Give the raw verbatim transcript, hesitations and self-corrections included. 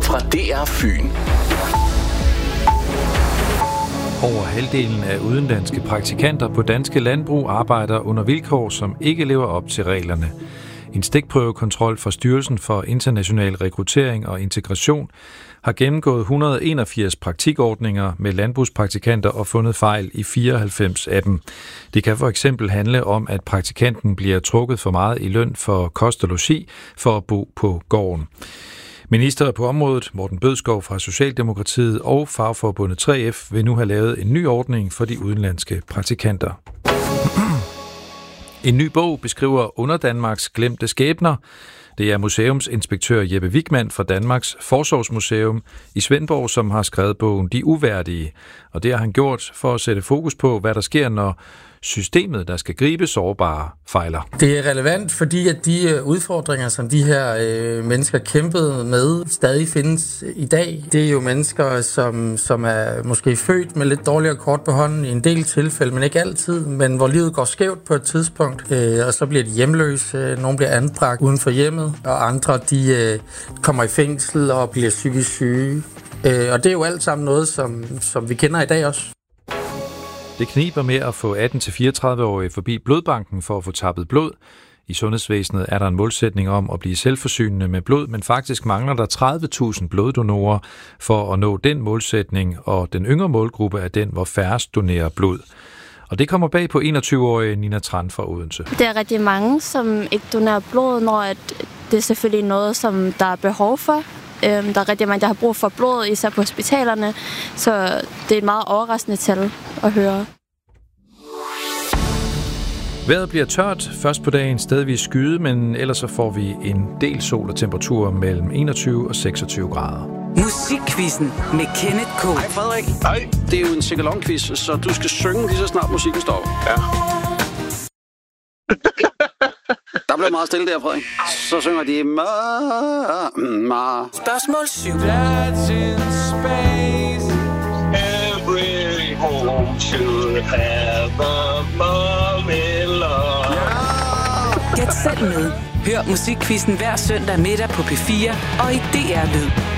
fra D R Fyn. Over halvdelen af udenlandske praktikanter på danske landbrug arbejder under vilkår, som ikke lever op til reglerne. En stikprøvekontrol fra Styrelsen for International Rekruttering og Integration har gennemgået et hundrede og enogfirs praktikordninger med landbrugspraktikanter og fundet fejl i fireoghalvfems af dem. Det kan for eksempel handle om, at praktikanten bliver trukket for meget i løn for kost og logi for at bo på gården. Minister på området, Morten Bødskov fra Socialdemokratiet og fagforbundet tre F vil nu have lavet en ny ordning for de udenlandske praktikanter. En ny bog beskriver Underdanmarks glemte skæbner. Det er museumsinspektør Jeppe Wigman fra Danmarks Forsorgsmuseum i Svendborg, som har skrevet bogen De Uværdige. Og det har han gjort for at sætte fokus på, hvad der sker, når systemet, der skal gribe sårbare, fejler. Det er relevant, fordi at de udfordringer, som de her øh, mennesker kæmpede med, stadig findes i dag. Det er jo mennesker, som, som er måske født med lidt dårligere kort på hånden i en del tilfælde, men ikke altid, men hvor livet går skævt på et tidspunkt, øh, og så bliver de hjemløse, nogle bliver anbragt uden for hjemmet, og andre de øh, kommer i fængsel og bliver psykisk syge. Øh, og det er jo alt sammen noget, som, som vi kender i dag også. Det kniber med at få atten til fireogtredive-årige forbi blodbanken for at få tappet blod. I sundhedsvæsenet er der en målsætning om at blive selvforsynende med blod, men faktisk mangler der tredive tusind bloddonorer for at nå den målsætning, og den yngre målgruppe er den, hvor færrest donerer blod. Og det kommer bag på enogtyve-årige Nina Tran fra Odense. Det er rigtig mange, som ikke donerer blod, når det er selvfølgelig noget, som der er behov for. Der er rigtig mange, der har brug for blod, især på hospitalerne, så det er et meget overraskende tal at høre. Vejret bliver tørt. Først på dagen stedvis skyde, men ellers så får vi en del sol og temperaturer mellem enogtyve og seksogtyve grader. Musikquizzen med Kenneth K. Hej Frederik. Hej. Det er jo en singalong-quiz, så du skal synge lige så snart musikken stopper. Ja. Der blev meget stille der, Frederik. Så synger de ma, ma. Spørgsmål syv. That's in space. Every home should have a mom in love. Gæt selv med. Hør Musikquizzen hver søndag middag på P fire og i D R Lyd.